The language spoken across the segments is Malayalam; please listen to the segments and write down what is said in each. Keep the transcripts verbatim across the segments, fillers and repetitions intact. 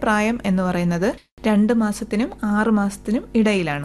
പ്രായം എന്ന് പറയുന്നത് രണ്ട് മാസത്തിനും ആറ് മാസത്തിനും ഇടയിലാണ്.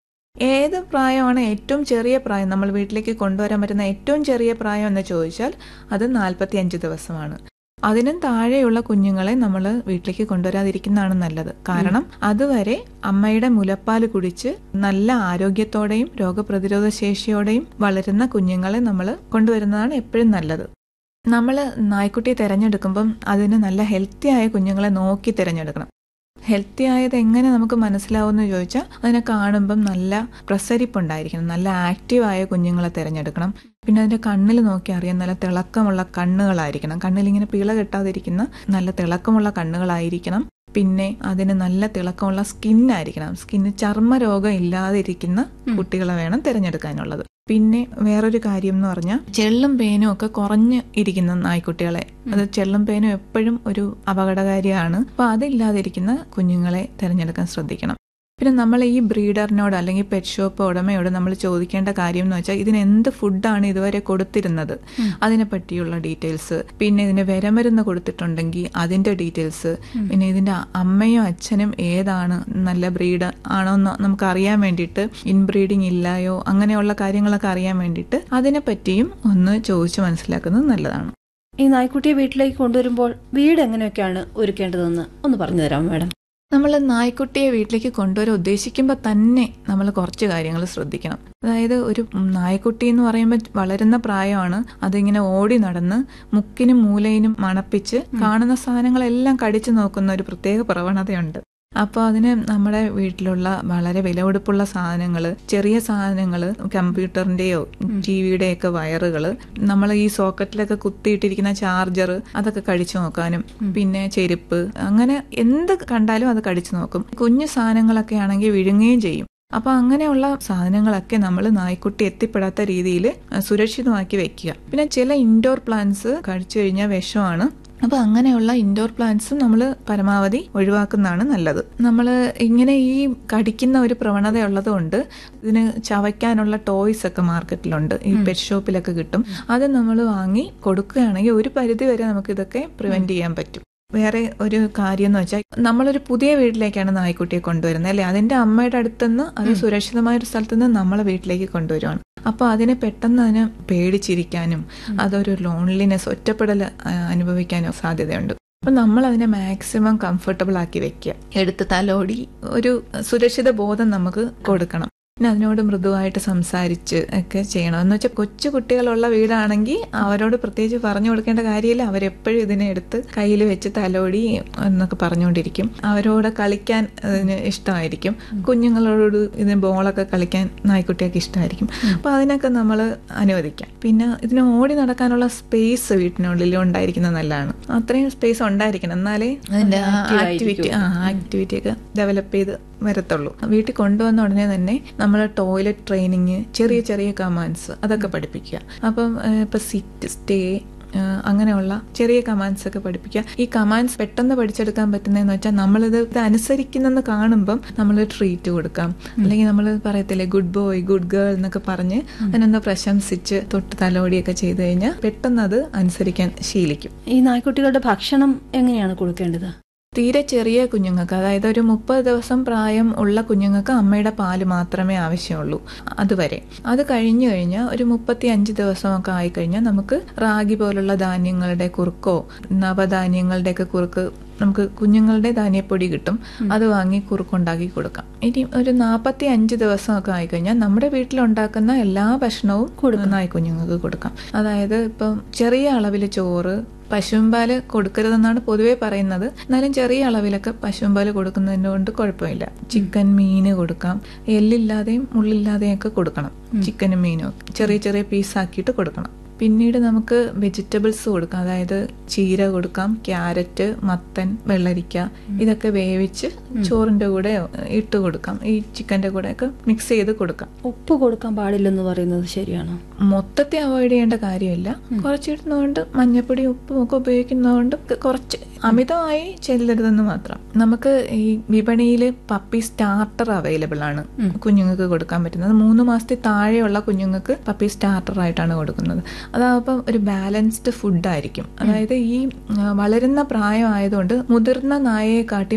ഏത് പ്രായമാണ് ഏറ്റവും ചെറിയ പ്രായം, നമ്മൾ വീട്ടിലേക്ക് കൊണ്ടുവരാൻ പറ്റുന്ന ഏറ്റവും ചെറിയ പ്രായം എന്ന് ചോദിച്ചാൽ അത് നാൽപ്പത്തി അഞ്ച് ദിവസമാണ്. അതിനും താഴെയുള്ള കുഞ്ഞുങ്ങളെ നമ്മൾ വീട്ടിലേക്ക് കൊണ്ടുവരാതിരിക്കുന്നതാണ് നല്ലത്. കാരണം അതുവരെ അമ്മയുടെ മുലപ്പാൽ കുടിച്ച് നല്ല ആരോഗ്യത്തോടെയും രോഗപ്രതിരോധ ശേഷിയോടെയും വളരുന്ന കുഞ്ഞുങ്ങളെ നമ്മൾ കൊണ്ടുവരുന്നതാണ് എപ്പോഴും നല്ലത്. നമ്മൾ നായ്ക്കുട്ടിയെ തിരഞ്ഞെടുക്കുമ്പം അതിന് നല്ല ഹെൽത്തി ആയ കുഞ്ഞുങ്ങളെ നോക്കി തിരഞ്ഞെടുക്കണം. ഹെൽത്തി ആയത് എങ്ങനെ നമുക്ക് മനസ്സിലാവുമെന്ന് ചോദിച്ചാൽ അതിനെ കാണുമ്പം നല്ല പ്രസരിപ്പുണ്ടായിരിക്കണം, നല്ല ആക്റ്റീവായ കുഞ്ഞുങ്ങളെ തിരഞ്ഞെടുക്കണം. പിന്നെ അതിൻ്റെ കണ്ണിൽ നോക്കി അറിയാൻ നല്ല തിളക്കമുള്ള കണ്ണുകളായിരിക്കണം, കണ്ണിലിങ്ങനെ പിള കെട്ടാതിരിക്കുന്ന നല്ല തിളക്കമുള്ള കണ്ണുകളായിരിക്കണം. പിന്നെ അതിന് നല്ല തിളക്കമുള്ള സ്കിന്നായിരിക്കണം, സ്കിന്ന് ചർമ്മരോഗം ഇല്ലാതിരിക്കുന്ന കുട്ടികളെ വേണം തിരഞ്ഞെടുക്കാനുള്ളത്. പിന്നെ വേറൊരു കാര്യം എന്ന് പറഞ്ഞാൽ ചെള്ളും പേനും ഒക്കെ കുറഞ്ഞ് ഇരിക്കുന്ന നായ്ക്കുട്ടികളെ, അത് ചെള്ളും പേനും എപ്പോഴും ഒരു അപകടകാരിയാണ്. അപ്പൊ അതില്ലാതിരിക്കുന്ന കുഞ്ഞുങ്ങളെ തിരഞ്ഞെടുക്കാൻ ശ്രദ്ധിക്കണം. പിന്നെ നമ്മൾ ഈ ബ്രീഡറിനോട് അല്ലെങ്കിൽ പെറ്റ് ഷോപ്പ് ഉടമയോട് നമ്മൾ ചോദിക്കേണ്ട കാര്യം എന്ന് വെച്ചാൽ ഇതിന് എന്ത് ഫുഡാണ് ഇതുവരെ കൊടുത്തിരുന്നത്, അതിനെ പറ്റിയുള്ള ഡീറ്റെയിൽസ്. പിന്നെ ഇതിന് വിരമരുന്ന് കൊടുത്തിട്ടുണ്ടെങ്കിൽ അതിന്റെ ഡീറ്റെയിൽസ്. പിന്നെ ഇതിന്റെ അമ്മയോ അച്ഛനും ഏതാണ്, നല്ല ബ്രീഡ് ആണോ എന്ന് നമുക്ക് അറിയാൻ വേണ്ടിയിട്ട്, ഇൻബ്രീഡിങ് ഇല്ലായോ അങ്ങനെയുള്ള കാര്യങ്ങളൊക്കെ അറിയാൻ വേണ്ടിയിട്ട് അതിനെ പറ്റിയും ഒന്ന് ചോദിച്ചു മനസ്സിലാക്കുന്നത് നല്ലതാണ്. ഈ നായ്ക്കുട്ടിയെ വീട്ടിലേക്ക് കൊണ്ടുവരുമ്പോൾ വീട് എങ്ങനെയൊക്കെയാണ് ഒരുക്കേണ്ടതെന്ന് ഒന്ന് പറഞ്ഞു തരാം മാഡം. നമ്മൾ നായ്ക്കുട്ടിയെ വീട്ടിലേക്ക് കൊണ്ടുവരാൻ ഉദ്ദേശിക്കുമ്പോൾ തന്നെ നമ്മൾ കുറച്ച് കാര്യങ്ങൾ ശ്രദ്ധിക്കണം. അതായത് ഒരു നായ്ക്കുട്ടി എന്ന് പറയുമ്പോൾ വളരുന്ന പ്രായമാണ്. അതിങ്ങനെ ഓടി നടന്ന് മുക്കിനും മൂലയിനും മണപ്പിച്ച് കാണുന്ന സാധനങ്ങളെല്ലാം കടിച്ചു നോക്കുന്ന ഒരു പ്രത്യേക പ്രവണതയുണ്ട്. അപ്പോൾ അതിന് നമ്മുടെ വീട്ടിലുള്ള വളരെ വിലപിടിപ്പുള്ള സാധനങ്ങൾ, ചെറിയ സാധനങ്ങൾ, കമ്പ്യൂട്ടറിന്റെയോ ടി വിയുടെയൊക്കെ വയറുകൾ, നമ്മൾ ഈ സോക്കറ്റിലൊക്കെ കുത്തിയിട്ടിരിക്കുന്ന ചാർജർ, അതൊക്കെ കടിച്ചു നോക്കാനും, പിന്നെ ചെരുപ്പ്, അങ്ങനെ എന്ത് കണ്ടാലും അത് കടിച്ചു നോക്കും. കുഞ്ഞു സാധനങ്ങളൊക്കെ ആണെങ്കിൽ വിഴുങ്ങുകയും ചെയ്യും. അപ്പൊ അങ്ങനെയുള്ള സാധനങ്ങളൊക്കെ നമ്മൾ നായ്ക്കുട്ടി എത്തിപ്പെടാത്ത രീതിയിൽ സുരക്ഷിതമാക്കി വെക്കുക. പിന്നെ ചില ഇൻഡോർ പ്ലാന്റ്സ് കഴിച്ചു കഴിഞ്ഞാൽ വിഷമാണ്. അപ്പൊ അങ്ങനെയുള്ള ഇൻഡോർ പ്ലാന്റ്സും നമ്മൾ പരമാവധി ഒഴിവാക്കുന്നതാണ് നല്ലത്. നമ്മൾ ഇങ്ങനെ ഈ കടിക്കുന്ന ഒരു പ്രവണത ഉള്ളത് കൊണ്ട് ഇതിന് ചവയ്ക്കാനുള്ള ടോയ്സ് ഒക്കെ മാർക്കറ്റിലുണ്ട്, ഈ പെറ്റ് ഷോപ്പിലൊക്കെ കിട്ടും. അത് നമ്മൾ വാങ്ങി കൊടുക്കുകയാണെങ്കിൽ ഒരു പരിധി വരെ നമുക്ക് ഇതൊക്കെ പ്രിവെന്റ് ചെയ്യാൻ പറ്റും. വേറെ ഒരു കാര്യം എന്ന് വെച്ചാൽ നമ്മളൊരു പുതിയ വീട്ടിലേക്കാണ് നായ്ക്കുട്ടിയെ കൊണ്ടുവരുന്നത് അല്ലെ, അതിന്റെ അമ്മയുടെ അടുത്തുനിന്ന് അത് സുരക്ഷിതമായ ഒരു സ്ഥലത്ത് നിന്ന് നമ്മളെ വീട്ടിലേക്ക് കൊണ്ടുവരുവാണ്. അപ്പൊ അതിനെ പെട്ടെന്ന് അതിന് പേടിച്ചിരിക്കാനും അതൊരു ലോൺലിനെസ്, ഒറ്റപ്പെടൽ അനുഭവിക്കാനും സാധ്യതയുണ്ട്. അപ്പൊ നമ്മൾ അതിനെ മാക്സിമം കംഫർട്ടബിൾ ആക്കി വെക്കുക, എടുത്ത് തലോടി ഒരു സുരക്ഷിത ബോധം നമുക്ക് കൊടുക്കണം. പിന്നെ അതിനോട് മൃദുവായിട്ട് സംസാരിച്ച് ഒക്കെ ചെയ്യണം. എന്ന് വെച്ചാൽ കൊച്ചു കുട്ടികളുള്ള വീടാണെങ്കിൽ അവരോട് പ്രത്യേകിച്ച് പറഞ്ഞു കൊടുക്കേണ്ട കാര്യമില്ല. അവരെപ്പോഴും ഇതിനെ എടുത്ത് കയ്യിൽ വെച്ച് തലോടി എന്നൊക്കെ പറഞ്ഞുകൊണ്ടിരിക്കും. അവരോട് കളിക്കാൻ അതിന് ഇഷ്ടമായിരിക്കും. കുഞ്ഞുങ്ങളോട് ഇതിന് ബോളൊക്കെ കളിക്കാൻ നായ്ക്കുട്ടിയൊക്കെ ഇഷ്ടമായിരിക്കും. അപ്പൊ അതിനൊക്കെ നമ്മൾ അനുവദിക്കാം. പിന്നെ ഇതിന് ഓടി നടക്കാനുള്ള സ്പേസ് വീട്ടിനുള്ളിൽ ഉണ്ടായിരിക്കുന്നത് നല്ലതാണ്. അത്രയും സ്പേസ് ഉണ്ടായിരിക്കണം, എന്നാലേ അതിന്റെ ആക്ടിവിറ്റി ആ ആക്ടിവിറ്റി ഒക്കെ ഡെവലപ്പ് ചെയ്ത് വരത്തുള്ളൂ. വീട്ടിൽ കൊണ്ടുവന്ന ഉടനെ തന്നെ നമ്മൾ ടോയ്ലറ്റ് ട്രെയിനിങ്, ചെറിയ ചെറിയ കമാൻഡ്സ് അതൊക്കെ പഠിപ്പിക്കുക. അപ്പം ഇപ്പൊ സിറ്റ്, സ്റ്റേ, അങ്ങനെയുള്ള ചെറിയ കമാൻഡ്സ് ഒക്കെ പഠിപ്പിക്കുക. ഈ കമാൻഡ്സ് പെട്ടെന്ന് പഠിച്ചെടുക്കാൻ പറ്റുന്നതെന്ന് വെച്ചാൽ നമ്മളിത് ഇത് അനുസരിക്കുന്നെന്ന് കാണുമ്പം നമ്മൾ ട്രീറ്റ് കൊടുക്കാം. അല്ലെങ്കിൽ നമ്മൾ പറയത്തില്ലേ ഗുഡ് ബോയ്, ഗുഡ് ഗേൾ എന്നൊക്കെ പറഞ്ഞ് അതിനെന്താ പ്രശംസിച്ച് തൊട്ട് തലോടിയൊക്കെ ചെയ്തു കഴിഞ്ഞാൽ പെട്ടെന്ന് അത് അനുസരിക്കാൻ ശീലിക്കും. ഈ നായ്ക്കുട്ടികളുടെ ഭക്ഷണം എങ്ങനെയാണ് കൊടുക്കേണ്ടത്? തീരെ ചെറിയ കുഞ്ഞുങ്ങൾക്ക്, അതായത് ഒരു മുപ്പത് ദിവസം പ്രായം ഉള്ള കുഞ്ഞുങ്ങൾക്ക് അമ്മയുടെ പാല് മാത്രമേ ആവശ്യമുള്ളൂ അതുവരെ. അത് കഴിഞ്ഞു കഴിഞ്ഞാൽ ഒരു മുപ്പത്തി അഞ്ച് ദിവസമൊക്കെ ആയിക്കഴിഞ്ഞാൽ നമുക്ക് റാഗി പോലുള്ള ധാന്യങ്ങളുടെ കുറുക്കോ നവധാന്യങ്ങളുടെ ഒക്കെ കുറുക്ക്, നമുക്ക് കുഞ്ഞുങ്ങളുടെ ധാന്യപ്പൊടി കിട്ടും, അത് വാങ്ങി കുറുക്കുണ്ടാക്കി കൊടുക്കാം. ഇനി ഒരു നാൽപ്പത്തി അഞ്ച് ദിവസമൊക്കെ ആയിക്കഴിഞ്ഞാൽ നമ്മുടെ വീട്ടിലുണ്ടാക്കുന്ന എല്ലാ ഭക്ഷണവും നായ് കുഞ്ഞുങ്ങൾക്ക് കൊടുക്കാം. അതായത് ഇപ്പം ചെറിയ അളവിൽ ചോറ്, പശുമ്പാല് കൊടുക്കരുതെന്നാണ് പൊതുവെ പറയുന്നത്. എന്നാലും ചെറിയ അളവിലൊക്കെ പശുമ്പാല് കൊടുക്കുന്നതിന് കൊണ്ട് കുഴപ്പമില്ല. ചിക്കൻ, മീന് കൊടുക്കാം. എല്ലില്ലാതെയും മുള്ളില്ലാതെയും ഒക്കെ കൊടുക്കണം. ചിക്കനും മീനും ഒക്കെ ചെറിയ ചെറിയ പീസാക്കിയിട്ട് കൊടുക്കണം. പിന്നീട് നമുക്ക് വെജിറ്റബിൾസ് കൊടുക്കാം. അതായത് ചീര കൊടുക്കാം, ക്യാരറ്റ്, മത്തൻ, വെള്ളരിക്ക, ഇതൊക്കെ വേവിച്ച് ചോറിന്റെ കൂടെ ഇട്ട് കൊടുക്കാം. ഈ ചിക്കന്റെ കൂടെ ഒക്കെ മിക്സ് ചെയ്ത് കൊടുക്കാം. ഉപ്പ് കൊടുക്കാൻ പാടില്ലെന്ന് പറയുന്നത് ശരിയാണോ? മൊത്തത്തെ അവോയ്ഡ് ചെയ്യേണ്ട കാര്യമില്ല. കുറച്ചിടുന്നതുകൊണ്ട് മഞ്ഞപ്പൊടി ഉപ്പും ഒക്കെ ഉപയോഗിക്കുന്നതുകൊണ്ട് കുറച്ച് അമിതമായി ചെല്ലരുതെന്ന് മാത്രം. നമുക്ക് ഈ വിപണിയിൽ പപ്പി സ്റ്റാർട്ടർ അവൈലബിൾ ആണ് കുഞ്ഞുങ്ങൾക്ക് കൊടുക്കാൻ പറ്റുന്നത്. മൂന്ന് മാസത്തിൽ താഴെയുള്ള കുഞ്ഞുങ്ങൾക്ക് പപ്പി സ്റ്റാർട്ടർ ആയിട്ടാണ് കൊടുക്കുന്നത്. അതാവുമ്പം ഒരു ബാലൻസ്ഡ് ഫുഡായിരിക്കും. അതായത് ഈ വളരുന്ന പ്രായം ആയതുകൊണ്ട് മുതിർന്ന നായയെ കാട്ടി